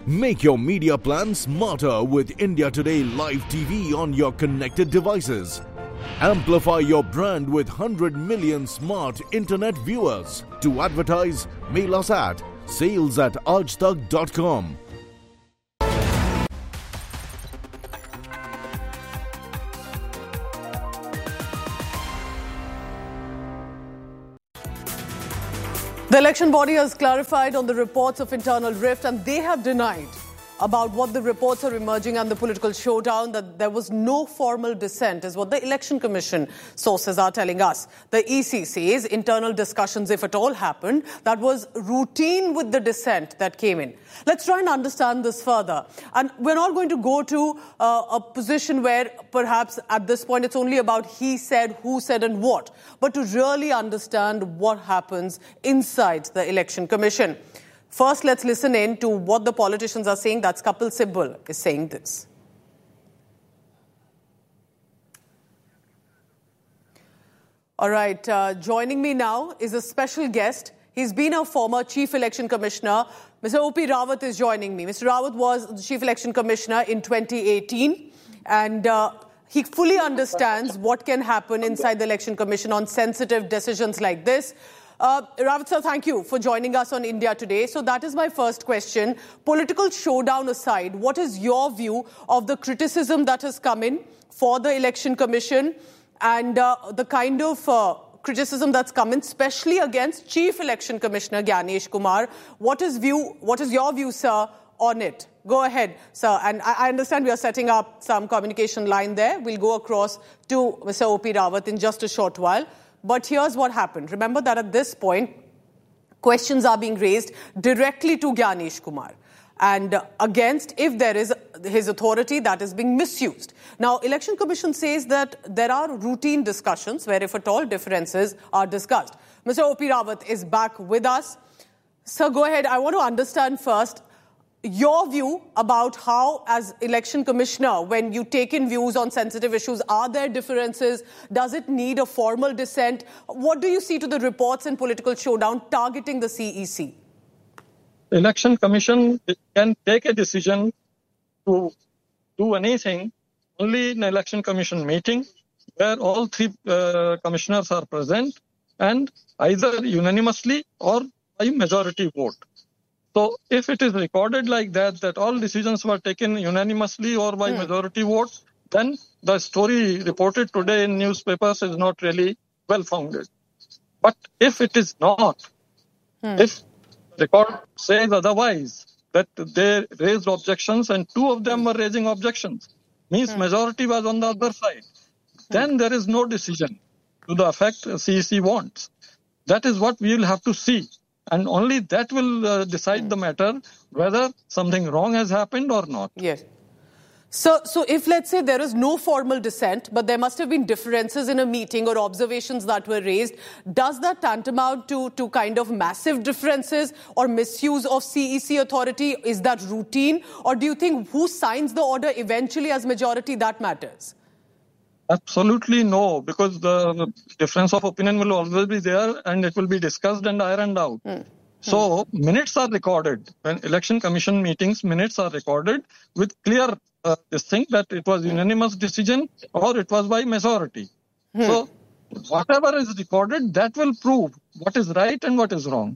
Make your media plan smarter with India Today Live TV on your connected devices. Amplify your brand with 100 million smart internet viewers. To advertise, mail us at sales@aajtak.com. The election body has clarified on the reports of internal rift, and they have denied about what the reports are emerging and the political showdown, that there was no formal dissent, is what the Election Commission sources are telling us. The EC says internal discussions, if at all happened, that was routine with the dissent that came in. Let's try and understand this further. And we're not going to go to a position where perhaps at this point it's only about he said, who said and what, but to really understand what happens inside the Election Commission. First, let's listen in to what the politicians are saying. That's Kapil Sibal is saying this. All right, joining me now is a special guest. He's been a former Chief Election Commissioner. Mr. O.P. Rawat is joining me. Mr. Rawat was the Chief Election Commissioner in 2018, and he fully understands what can happen inside the Election Commission on sensitive decisions like this. Rawat sir, thank you for joining us on India Today. So that is my first question. Political showdown aside, what is your view of the criticism that has come in for the Election Commission and the kind of criticism that's come in, especially against Chief Election Commissioner Gyanesh Kumar? What is your view, sir, on it? Go ahead, sir. And I understand we are setting up some communication line there. We'll go across to Mr. O.P. Rawat in just a short while. But here's what happened. Remember that at this point, questions are being raised directly to Gyanesh Kumar and against if there is his authority that is being misused. Now, Election Commission says that there are routine discussions where, if at all, differences are discussed. Mr. O.P. Rawat is back with us. Sir, go ahead. I want to understand first your view about how, as Election Commissioner, when you take in views on sensitive issues, are there differences? Does it need a formal dissent? What do you see to the reports in political showdown targeting the CEC? Election Commission can take a decision to do anything only in Election Commission meeting where all three commissioners are present and either unanimously or by majority vote. So if it is recorded like that all decisions were taken unanimously or by majority vote, then the story reported today in newspapers is not really well-founded. But if it is not, if the record says otherwise, that they raised objections and two of them were raising objections, means majority was on the other side, then there is no decision to the effect CEC wants. That is what we will have to see. And only that will decide the matter whether something wrong has happened or not. Yes. So if, let's say, there is no formal dissent, but there must have been differences in a meeting or observations that were raised, does that tantamount to kind of massive differences or misuse of CEC authority? Is that routine? Or do you think who signs the order eventually as majority, that matters? Absolutely no, because the difference of opinion will always be there and it will be discussed and ironed out. So minutes are recorded. When Election Commission meetings, minutes are recorded with clear this thing that it was unanimous decision or it was by majority. So whatever is recorded, that will prove what is right and what is wrong.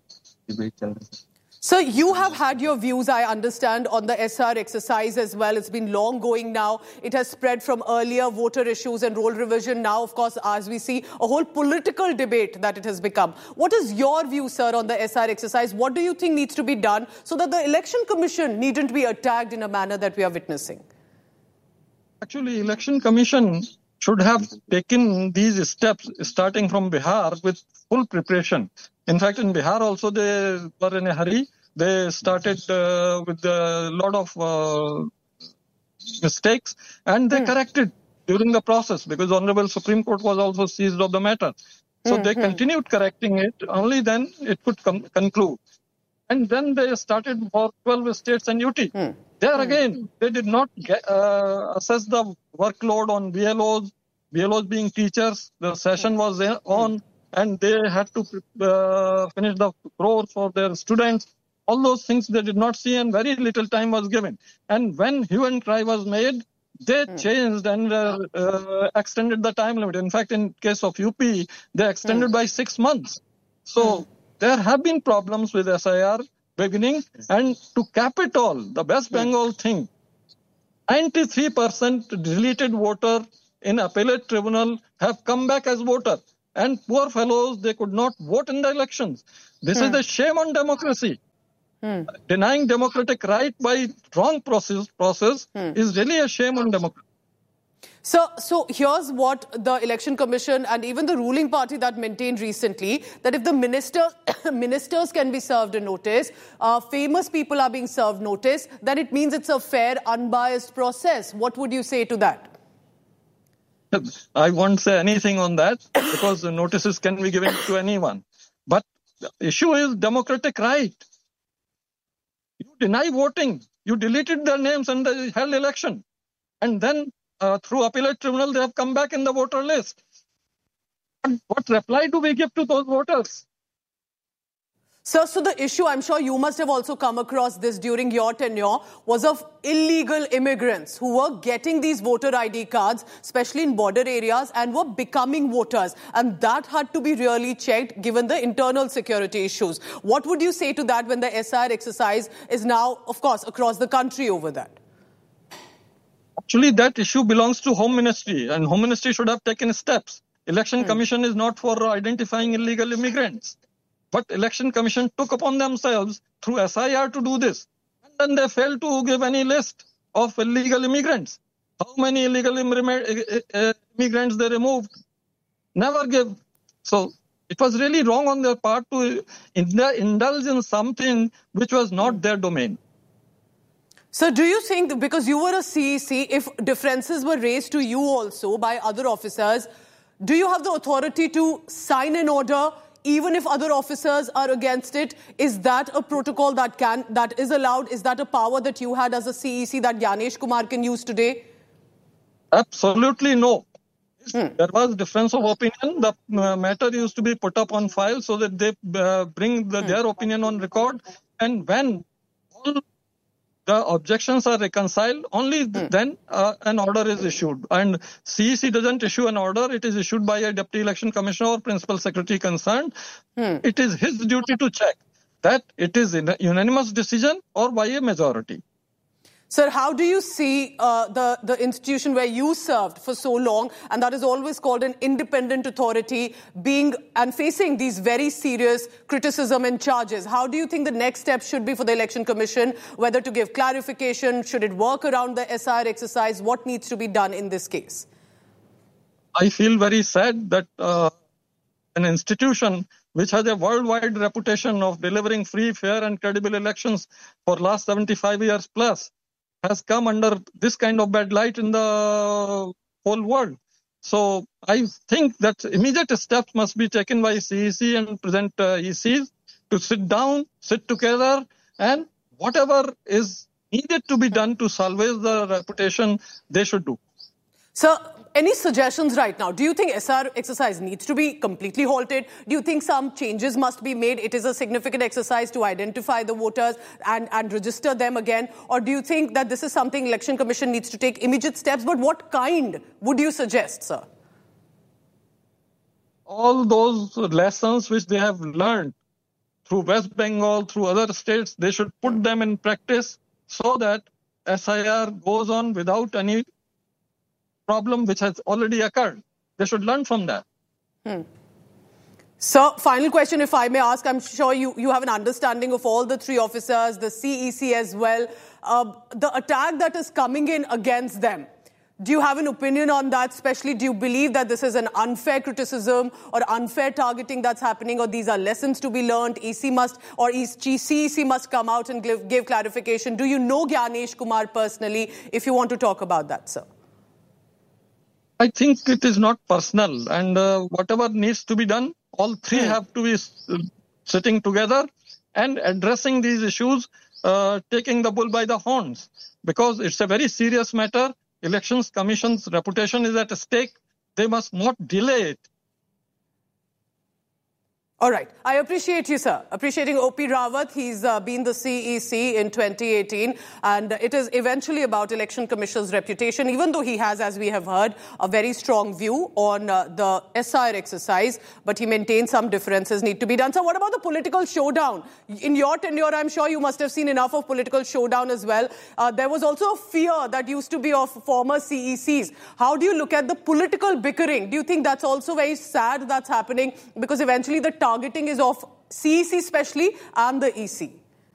So you have had your views, I understand, on the SR exercise as well. It's been long going now. It has spread from earlier voter issues and role revision. Now, of course, as we see, a whole political debate that it has become. What is your view, sir, on the SR exercise? What do you think needs to be done so that the Election Commission needn't be attacked in a manner that we are witnessing? Actually, Election Commission should have taken these steps starting from Bihar with full preparation. In fact, in Bihar also they were in a hurry. They started with a lot of mistakes and they corrected during the process because Honorable Supreme Court was also seized of the matter. So they continued correcting it. Only then it could conclude. And then they started for 12 states and UT. There again, they did not assess the workload on BLOs. BLOs being teachers, the session was on and they had to finish the course for their students. All those things they did not see, and very little time was given. And when hue and cry was made, they changed and extended the time limit. In fact, in case of UP, they extended by 6 months. So there have been problems with SIR beginning. And to cap it all, the West Bengal thing, 93% deleted voter in appellate tribunal have come back as voter. And poor fellows, they could not vote in the elections. This is a shame on democracy. Denying democratic right by wrong process is really a shame on democracy. So here's what the Election Commission and even the ruling party that maintained recently, that if the ministers can be served a notice, famous people are being served notice, then it means it's a fair, unbiased process. What would you say to that? I won't say anything on that because the notices can be given to anyone. But the issue is democratic right. You deny voting. You deleted their names and they held election. And then through appellate tribunal, they have come back in the voter list. And what reply do we give to those voters? Sir, so the issue, I'm sure you must have also come across this during your tenure, was of illegal immigrants who were getting these voter ID cards, especially in border areas, and were becoming voters. And that had to be really checked given the internal security issues. What would you say to that when the SIR exercise is now, of course, across the country over that? Actually, that issue belongs to Home Ministry, and Home Ministry should have taken steps. Election Commission is not for identifying illegal immigrants. But Election Commission took upon themselves through SIR to do this. And then they failed to give any list of illegal immigrants. How many illegal immigrants they removed? Never give. So it was really wrong on their part to indulge in something which was not their domain. So do you think, because you were a CEC, if differences were raised to you also by other officers, do you have the authority to sign an order even if other officers are against it? Is that a protocol that is allowed? Is that a power that you had as a CEC that Gyanesh Kumar can use today? Absolutely no. There was difference of opinion. The matter used to be put up on file so that they bring their opinion on record. And when all the objections are reconciled, only then an order is issued. And CEC doesn't issue an order. It is issued by a Deputy Election Commissioner or Principal Secretary concerned. It is his duty to check that it is a unanimous decision or by a majority. Sir, how do you see the institution where you served for so long, and that is always called an independent authority, being and facing these very serious criticism and charges? How do you think the next step should be for the Election Commission, whether to give clarification, should it work around the SIR exercise? What needs to be done in this case? I feel very sad that an institution which has a worldwide reputation of delivering free, fair and credible elections for last 75 years plus has come under this kind of bad light in the whole world. So I think that immediate steps must be taken by CEC and present ECs to sit together, and whatever is needed to be done to salvage the reputation, they should do. Sir, any suggestions right now? Do you think SIR exercise needs to be completely halted? Do you think some changes must be made? It is a significant exercise to identify the voters and register them again. Or do you think that this is something Election Commission needs to take immediate steps? But what kind would you suggest, sir? All those lessons which they have learned through West Bengal, through other states, they should put them in practice so that SIR goes on without any problem which has already occurred. They should learn from that. So, final question, if I may ask. I'm sure you have an understanding of all the three officers, the CEC as well. The attack that is coming in against them, do you have an opinion on that? Especially, do you believe that this is an unfair criticism or unfair targeting that's happening, or these are lessons to be learned? CEC must come out and give clarification. Do you know Gyanesh Kumar personally, if you want to talk about that, sir? I think it is not personal, and whatever needs to be done, all three have to be sitting together and addressing these issues, taking the bull by the horns, because it's a very serious matter. Elections Commission's reputation is at stake. They must not delay it. All right. I appreciate you, sir. Appreciating O.P. Rawat. He's been the CEC in 2018, and it is eventually about Election Commission's reputation, even though he has, as we have heard, a very strong view on the SIR exercise, but he maintains some differences need to be done. So what about the political showdown? In your tenure, I'm sure you must have seen enough of political showdown as well. There was also a fear that used to be of former CECs. How do you look at the political bickering? Do you think that's also very sad that's happening? Because eventually the targeting is of CEC especially and the EC.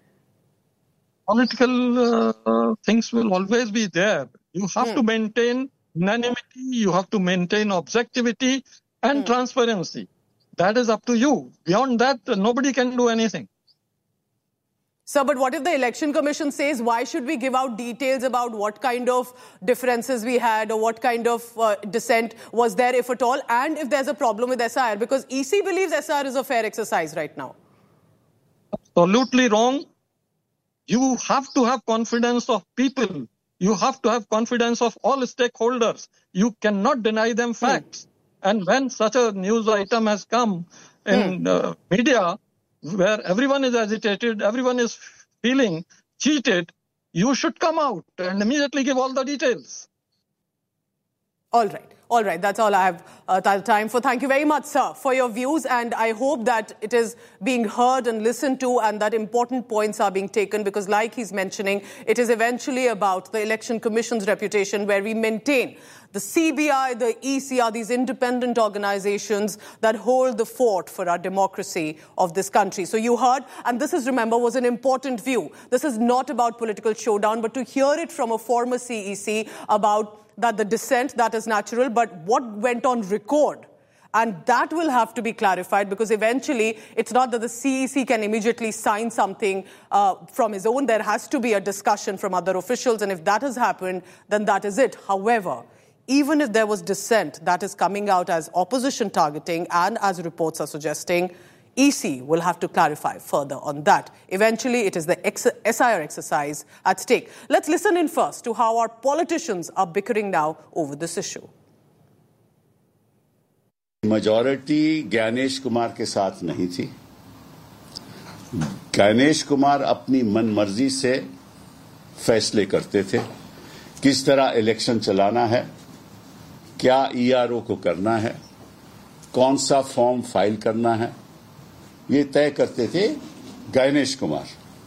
Political things will always be there. You have to maintain unanimity, you have to maintain objectivity and transparency. That is up to you. Beyond that, nobody can do anything. Sir, but what if the Election Commission says, why should we give out details about what kind of differences we had or what kind of dissent was there, if at all, and if there's a problem with SIR? Because EC believes SIR is a fair exercise right now. Absolutely wrong. You have to have confidence of people. You have to have confidence of all stakeholders. You cannot deny them facts. And when such a news item has come in media, where everyone is agitated, everyone is feeling cheated, you should come out and immediately give all the details. All right. All right. That's all I have time for. Thank you very much, sir, for your views. And I hope that it is being heard and listened to and that important points are being taken, because like he's mentioning, it is eventually about the Election Commission's reputation, where we maintain the CBI, the EC are these independent organizations that hold the fort for our democracy of this country. So you heard, and this is, remember, was an important view. This is not about political showdown, but to hear it from a former CEC about that the dissent, that is natural, but what went on record. And that will have to be clarified, because eventually it's not that the CEC can immediately sign something from his own. There has to be a discussion from other officials. And if that has happened, then that is it. However, even if there was dissent that is coming out as opposition targeting, and as reports are suggesting, EC will have to clarify further on that. Eventually, it is the SIR exercise at stake. Let's listen in first to how our politicians are bickering now over this issue. Majority Gyanesh Kumar के साथ नहीं थी. ज्ञानेश कुमार अपनी मनमर्जी से फैसले करते थे. किस तरह इलेक्शन चलाना है, क्या ERO को करना है, कौन सा फॉर्म फाइल करना है, ये तय करते थे ज्ञानेश कुमार.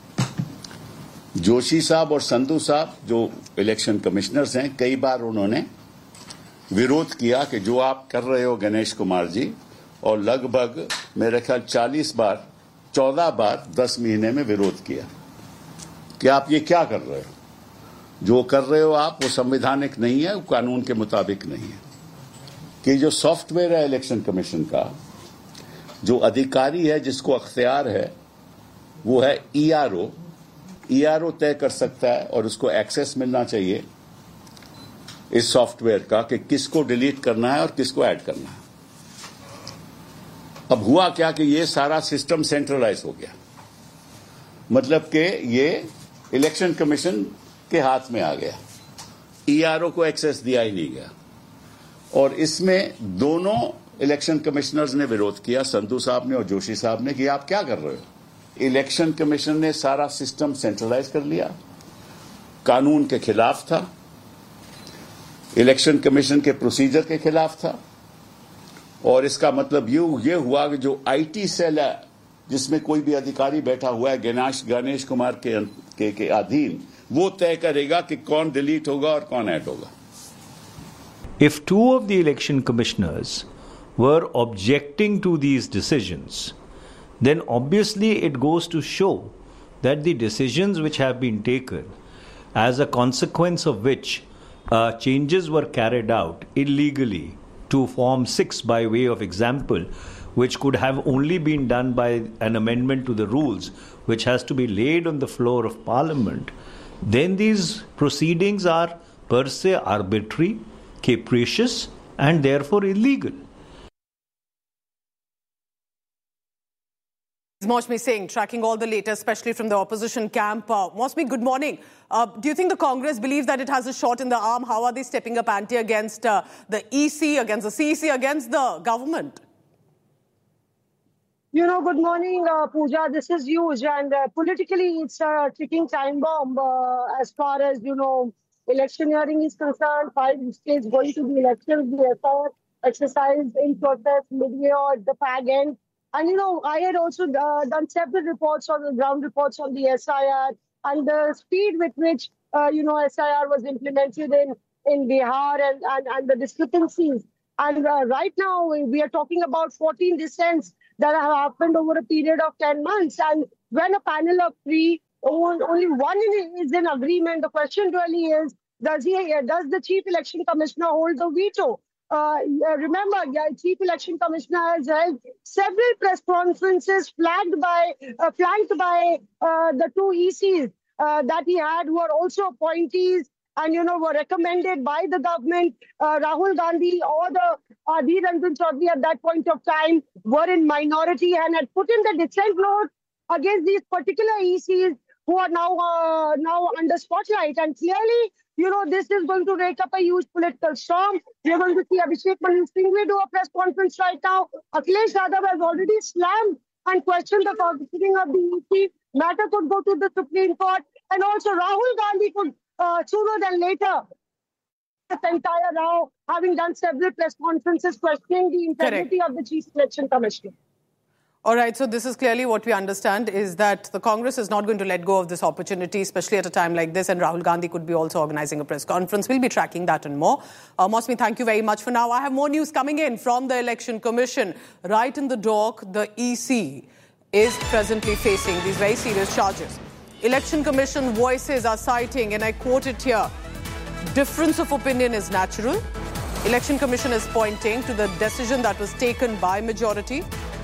जोशी साहब और संधू साहब जो इलेक्शन कमिश्नर्स हैं, कई बार उन्होंने विरोध किया कि जो आप कर रहे हो गणेश कुमार जी, और लगभग मेरे ख्याल 14 बार 10 महीने में विरोध किया कि आप ये क्या कर रहे हो, जो कर रहे हो आप वो संवैधानिक नहीं है, वो कानून के मुताबिक नहीं है. कि जो सॉफ्टवेयर है इलेक्शन कमीशन का, जो अधिकारी है जिसको अख्तियार है, वो है ERO. ERO तय कर सकता है और उसको एक्सेस मिलना चाहिए इस सॉफ्टवेयर का कि किसको डिलीट करना है और किसको ऐड करना है. अब हुआ क्या कि ये सारा सिस्टम सेंट्रलाइज हो गया. मतलब कि ये इलेक्शन कमीशन के हाथ में आ गया. ERO को एक्सेस दिया ही नहीं गया. और इसमें दोनों इलेक्शन कमिश्नर्स ने विरोध किया, संधू साहब ने और जोशी साहब ने, कि आप क्या कर रहे हो. इलेक्शन कमीशन ने सारा सिस्टम सेंट्रलाइज कर लिया, कानून के खिलाफ था, इलेक्शन कमीशन के प्रोसीजर के खिलाफ था. और इसका मतलब ये हुआ कि जो IT सेल है, जिसमें कोई भी अधिकारी बैठा हुआ है गणेश कुमार के अधीन, वो तय करेगा कि कौन डिलीट होगा और कौन ऐड होगा. If two of the election commissioners were objecting to these decisions, then obviously it goes to show that the decisions which have been taken, as a consequence of which changes were carried out illegally to Form 6 by way of example, which could have only been done by an amendment to the rules, which has to be laid on the floor of Parliament, then these proceedings are per se arbitrary, capricious, and therefore illegal. Mosmi Singh, tracking all the latest, especially from the opposition camp. Mosmi, good morning. Do you think the Congress believes that it has a shot in the arm? How are they stepping up ante against the EC, against the CEC, against the government? Good morning, Pooja. This is huge. And politically, it's a ticking time bomb as far as, electioneering is concerned. 5 states going to the elections, the SIR exercise in process midway or at the fag end. And, I had also done several reports on the ground reports on the SIR and the speed with which, SIR was implemented in Bihar and the discrepancies. And right now, we are talking about 14 dissents that have happened over a period of 10 months. And when a panel of 3, only one is in agreement, the question really is, does the Chief Election Commissioner hold the veto? Remember, Chief Election Commissioner has held several press conferences flanked by the 2 ECs that he had, who are also appointees and, were recommended by the government. Rahul Gandhi or the Adhir Ranjan Chaudhary at that point of time were in minority and had put in the dissent note against these particular ECs who are now under spotlight. And clearly, this is going to rake up a huge political storm. We're going to see Abhishek Manu Singhvi do a press conference right now. Akhilesh Yadav has already slammed and questioned the constituting of the EC. Matter could go to the Supreme Court. And also Rahul Gandhi could sooner than later, this entire row, having done several press conferences questioning the integrity of the Chief Election Commissioner. All right, so this is clearly what we understand is that the Congress is not going to let go of this opportunity, especially at a time like this, and Rahul Gandhi could be also organizing a press conference. We'll be tracking that and more. Mosmi, thank you very much for now. I have more news coming in from the Election Commission. Right in the dock, the EC is presently facing these very serious charges. Election Commission voices are citing, and I quote it here, difference of opinion is natural. Election Commission is pointing to the decision that was taken by majority.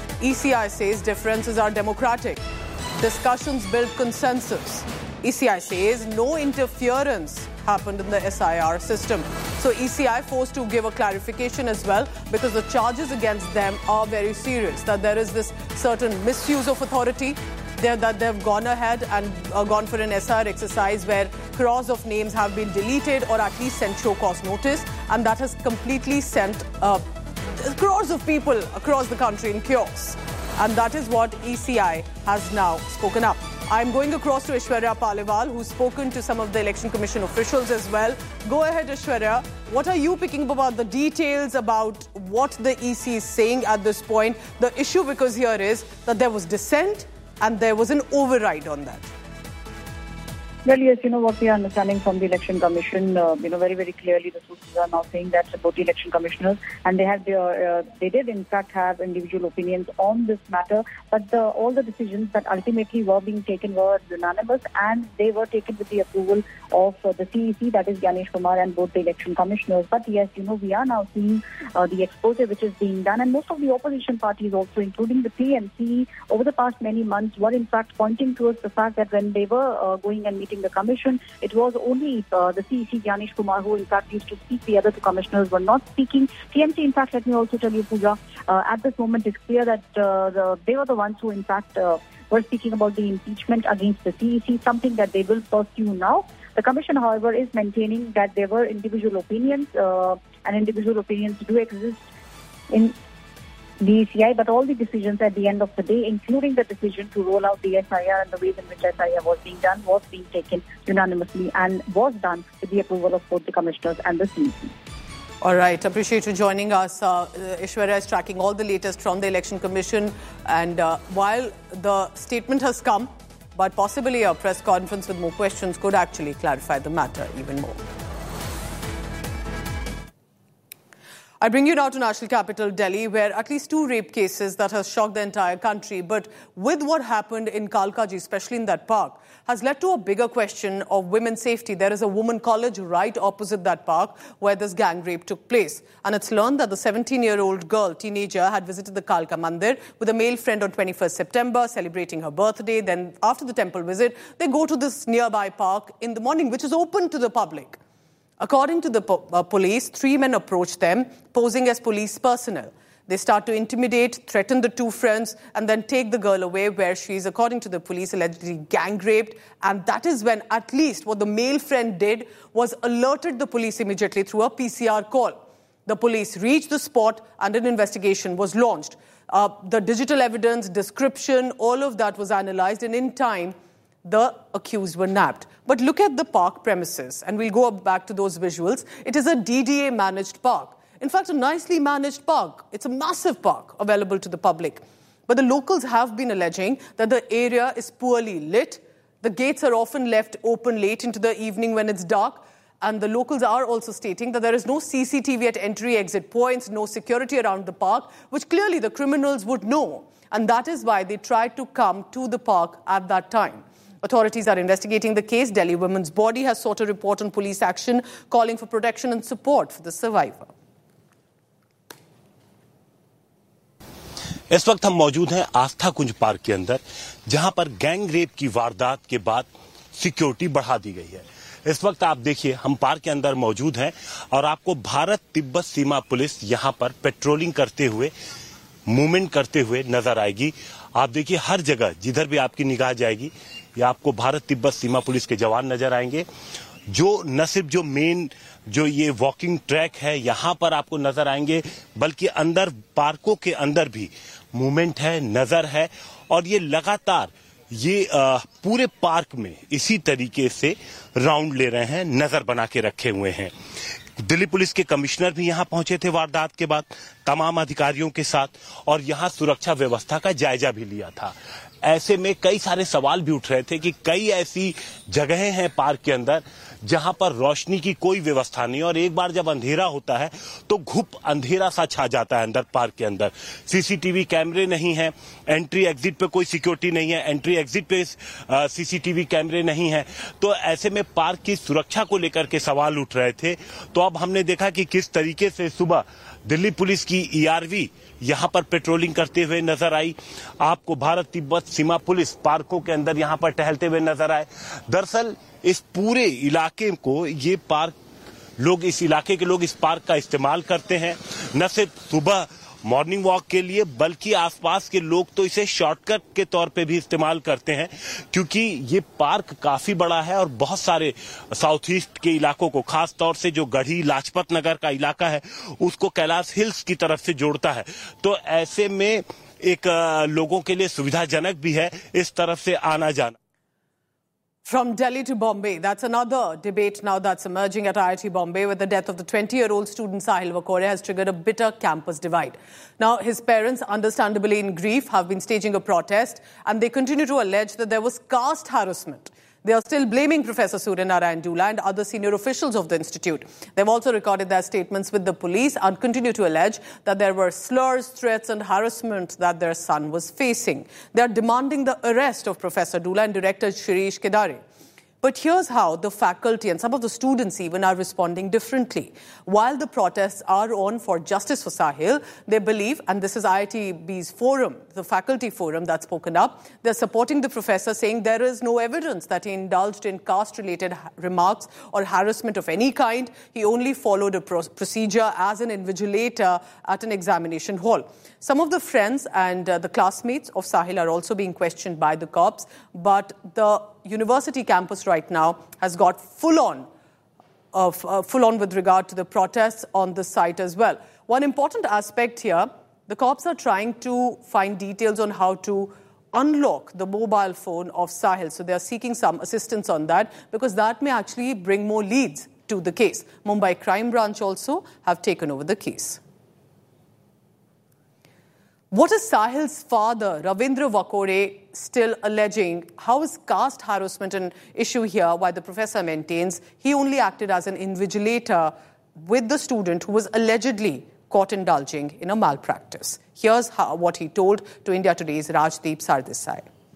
ECI says differences are democratic. Discussions build consensus. ECI says no interference happened in the SIR system. So ECI forced to give a clarification as well, because the charges against them are very serious, that there is this certain misuse of authority, that they've gone ahead and gone for an SIR exercise where crores of names have been deleted or at least sent show cause notice, and that has completely sent crores of people across the country in chaos. And that is what ECI has now spoken up. I'm going across to Aishwarya Paliwal, who's spoken to some of the Election Commission officials as well. Go ahead, Aishwarya. What are you picking up about the details about what the EC is saying at this point? The issue, because here is that there was dissent and there was an override on that. Well, yes, what we are understanding from the Election Commission, very, very clearly the sources are now saying that both the election commissioners, and they did in fact have individual opinions on this matter, but all the decisions that ultimately were being taken were unanimous, and they were taken with the approval of the CEC, that is Gyanesh Kumar, and both the election commissioners. But yes, we are now seeing the expose which is being done, and most of the opposition parties also, including the PMC, over the past many months were in fact pointing towards the fact that when they were going and meeting the commission, it was only the CEC Gyanesh Kumar who in fact used to speak. The other 2 commissioners were not speaking. TMC, in fact, let me also tell you, Pooja, at this moment it's clear that they were the ones who in fact were speaking about the impeachment against the CEC, something that they will pursue now. The commission, however, is maintaining that there were individual opinions, and individual opinions do exist in the ECI, but all the decisions at the end of the day, including the decision to roll out the SIR and the ways in which SIR was being done, was being taken unanimously and was done with the approval of both the commissioners and the CEC. All right. Appreciate you joining us. Aishwarya is tracking all the latest from the Election Commission. And while the statement has come, but possibly a press conference with more questions could actually clarify the matter even more. I bring you now to national capital Delhi, where at least 2 rape cases that has shocked the entire country. But with what happened in Kalkaji, especially in that park, has led to a bigger question of women's safety. There is a women college right opposite that park where this gang rape took place. And it's learned that the 17-year-old girl, teenager, had visited the Kalka Mandir with a male friend on 21st September, celebrating her birthday. Then after the temple visit, they go to this nearby park in the morning, which is open to the public. According to the police, 3 men approached them, posing as police personnel. They start to intimidate, threaten the 2 friends, and then take the girl away, where she is, according to the police, allegedly gang raped. And that is when at least what the male friend did was alerted the police immediately through a PCR call. The police reached the spot and an investigation was launched. The digital evidence, description, all of that was analysed, and in time, the accused were nabbed. But look at the park premises, and we'll go back to those visuals. It is a DDA-managed park. In fact, a nicely managed park. It's a massive park available to the public. But the locals have been alleging that the area is poorly lit. The gates are often left open late into the evening when it's dark. And the locals are also stating that there is no CCTV at entry-exit points, no security around the park, which clearly the criminals would know. And that is why they tried to come to the park at that time. Authorities are investigating the case. Delhi Women's Body has sought a report on police action, calling for protection and support for the survivor. इस वक्त हम मौजूद हैं आस्था कुंज park के अंदर, जहां पर gang rape की वारदात के बाद सिक्योरिटी बढ़ा दी गई है। इस वक्त आप देखिए, हम पार्क के अंदर मौजूद हैं और आपको भारत तिब्बत सीमा पुलिस यहां पर पेट्रोलिंग करते हुए, मूवमेंट करते हुए नजर आएगी। आप देखिए, हर जगह जिधर भी आपकी निगाह जाएगी, या आपको भारत तिब्बत सीमा पुलिस के जवान नजर आएंगे, जो न सिर्फ जो मेन जो ये वॉकिंग ट्रैक है यहां पर आपको नजर आएंगे, बल्कि अंदर पार्कों के अंदर भी मूवमेंट है, नजर है। और ये लगातार ये पूरे पार्क में इसी तरीके से राउंड ले रहे हैं, नजर बना के रखे हुए हैं। दिल्ली पुलिस के कमिश्नर भी यहां पहुंचे थे वारदात के बाद तमाम अधिकारियों के साथ, और यहां सुरक्षा व्यवस्था का जायजा भी लिया था। ऐसे में कई सारे सवाल भी उठ रहे थे कि कई ऐसी जगहें हैं पार्क के अंदर जहां पर रोशनी की कोई व्यवस्था नहीं, और एक बार जब अंधेरा होता है तो घुप अंधेरा सा छा जाता है अंदर पार्क के अंदर। सीसीटीवी कैमरे नहीं है, एंट्री एग्जिट पे कोई सिक्योरिटी नहीं है, एंट्री एग्जिट पे सीसीटीवी कैमरे नहीं है। तो ऐसे में पार्क की सुरक्षा को लेकर के सवाल उठ रहे थे। तो अब हमने देखा कि किस तरीके से सुबह दिल्ली पुलिस की ईआरवी यहां पर पेट्रोलिंग करते हुए नजर आई। आपको भारत तिब्बत सीमा पुलिस पार्कों के अंदर यहां पर टहलते हुए नजर आए। दरअसल इस पूरे इलाके को ये पार्क लोग, इस इलाके के लोग इस पार्क का इस्तेमाल करते हैं, न सिर्फ सुबह मॉर्निंग वॉक के लिए, बल्कि आसपास के लोग तो इसे शॉर्टकट के तौर पे भी इस्तेमाल करते हैं, क्योंकि ये पार्क काफी बड़ा है और बहुत सारे साउथ ईस्ट के इलाकों को, खास तौर से जो गढ़ी लाजपत नगर का इलाका है उसको कैलाश हिल्स की तरफ से जोड़ता है। तो ऐसे में एक लोगों के लिए सुविधाजनक भी है इस तरफ से आना जाना। From Delhi to Bombay, that's another debate now that's emerging at IIT Bombay, where the death of the 20-year-old student Sahil Vakore has triggered a bitter campus divide. Now, his parents, understandably in grief, have been staging a protest, and they continue to allege that there was caste harassment. They are still blaming Professor Surya Narayan Dula and other senior officials of the institute. They've also recorded their statements with the police and continue to allege that there were slurs, threats and harassment that their son was facing. They are demanding the arrest of Professor Dula and Director Shirish Kedare. But here's how the faculty and some of the students even are responding differently. While the protests are on for justice for Sahil, they believe, and this is IITB's forum, the faculty forum that's spoken up, they're supporting the professor, saying there is no evidence that he indulged in caste-related remarks or harassment of any kind. He only followed a procedure as an invigilator at an examination hall. Some of the friends and the classmates of Sahil are also being questioned by the cops, but the university campus right now has got full on with regard to the protests on the site as well. One important aspect here, the cops are trying to find details on how to unlock the mobile phone of Sahil. So they are seeking some assistance on that, because that may actually bring more leads to the case. Mumbai Crime Branch also have taken over the case. What is Sahil's father, Ravindra Vakore, still alleging? How is caste harassment an issue here, while the professor maintains he only acted as an invigilator with the student who was allegedly caught indulging in a malpractice? Here's what he told to India Today's Rajdeep Sardesai.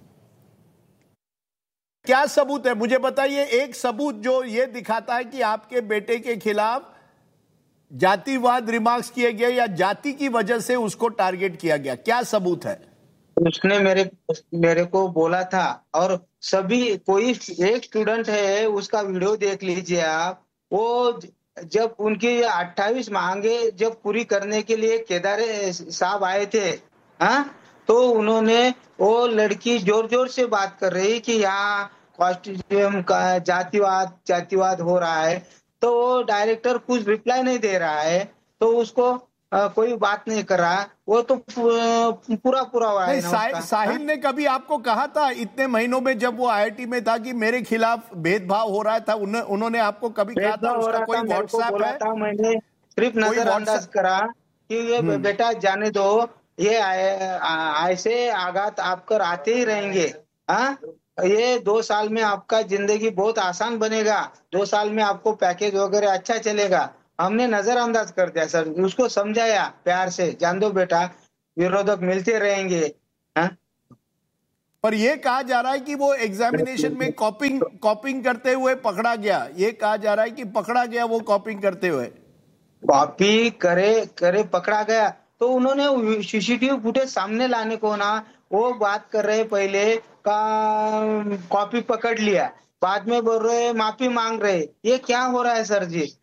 क्या सबूत है मुझे बताइए। एक सबूत जो ये दिखाता है कि आपके बेटे के खिलाफ जातिवाद रिमार्क्स किए गए या जाति की वजह से उसको टारगेट किया गया, क्या सबूत है? उसने मेरे को बोला था, और सभी कोई एक स्टूडेंट है उसका वीडियो देख लीजिए आप। वो जब उनकी 28 मांगे जब पूरी करने के लिए केदारे साहब आए थे, तो उन्होंने वो लड़की जोर जोर से बात कर रही कि यहाँ कॉस्ट्यूम का जातिवाद हो रहा है, तो वो डायरेक्टर कुछ रिप्लाई नहीं दे रहा है। तो उसको कोई बात नहीं कर रहा, वो तो पूरा हो रहा है ना। साहिल ने कभी आपको कहा था इतने महीनों में जब वो आईआईटी में था कि मेरे खिलाफ भेदभाव हो रहा था? उन्होंने आपको कभी कहा था उसका कोई व्हाट्सएप है? मैंने सिर्फ नजरअंदाज करा कि ये बेटा जाने दो, ये ऐसे आघात आपकर आते ही रहेंगे। ये 2 साल में आपका जिंदगी बहुत आसान बनेगा, 2 साल में आपको पैकेज वगैरह अच्छा चलेगा। हमने नजरअंदाज कर दिया सर, उसको समझाया प्यार से, जान दो बेटा, विरोधक मिलते रहेंगे। पर ये कहा जा रहा है कि वो एग्जामिनेशन में कॉपिंग करते हुए पकड़ा गया। ये कहा जा रहा है कि पकड़ा गया वो कॉपिंग करते हुए। कॉपी करे पकड़ा गया तो उन्होंने सीसीटीवी फुटेज सामने लाने को ना, वो बात कर रहे पहले का कॉपी पकड़ लिया, बाद में बोल रहे माफी मांग रहे। ये क्या हो रहा है सर जी?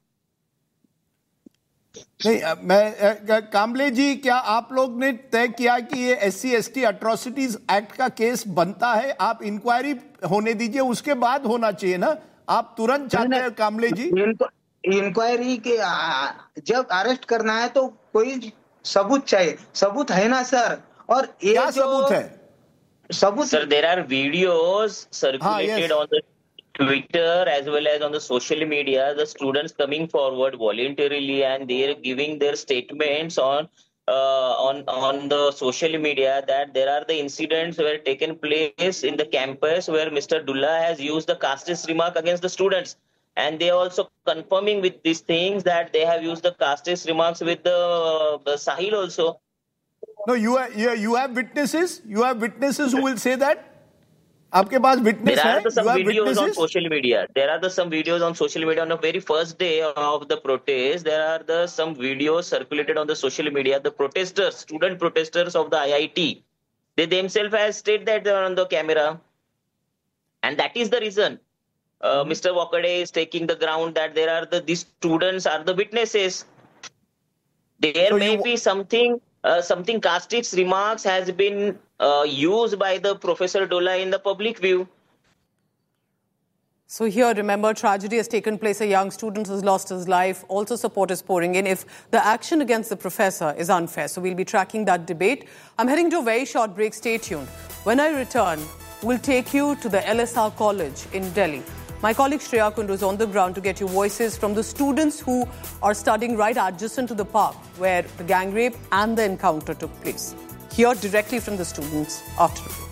नहीं, मैं कामले जी, क्या आप लोग ने तय किया कि ये SC/ST अट्रॉसिटीज एक्ट का केस बनता है? आप इंक्वायरी होने दीजिए, उसके बाद होना चाहिए ना। आप तुरंत चाहते हैं कामले जी? इंक्वायरी के जब अरेस्ट करना है तो कोई सबूत चाहिए। सबूत है ना सर? और क्या सबूत है? सबूत sir, there are videos circulated on the Twitter as well as on the social media, the students coming forward voluntarily and they're giving their statements on the social media that there are the incidents were taken place in the campus where Mr. Dullah has used the casteist remark against the students, and they are also confirming with these things that they have used the casteist remarks with the Sahil also. No, you have witnesses. You have witnesses who will say that. आपके पास witness है? There are some videos on social media. There are some videos on social media on the very first day of the protest. There are some videos circulated on the social media. The protesters, student protesters of the IIT, they themselves have stated that they are on the camera, and that is the reason Mr. Wakade is taking the ground that there are these students are the witnesses. There may be something casteist remarks has been used by the Professor Dullah in the public view. So here, remember, tragedy has taken place. A young student has lost his life. Also, support is pouring in if the action against the professor is unfair. So we'll be tracking that debate. I'm heading to a very short break. Stay tuned. When I return, we'll take you to the LSR College in Delhi. My colleague Shreya Kundu is on the ground to get you voices from the students who are studying right adjacent to the park where the gang rape and the encounter took place. Hear directly from the students after the break.